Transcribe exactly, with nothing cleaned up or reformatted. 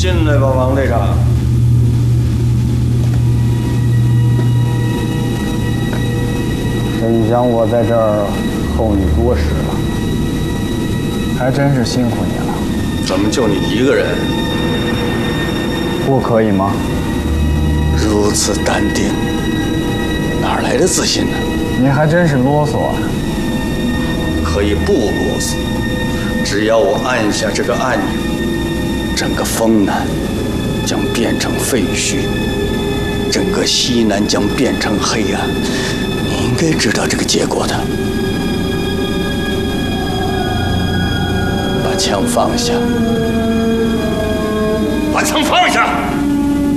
进来吧，王队长。 真想我在这儿候你多时了，还真是辛苦你了。 怎么就你一个人？ 不可以吗？ 如此淡定，哪来的自信呢？ 你还真是啰嗦啊！ 可以不啰嗦，只要我按下这个按钮，整个丰南将变成废墟，整个西南将变成黑暗。你应该知道这个结果的。把枪放下，把枪放下！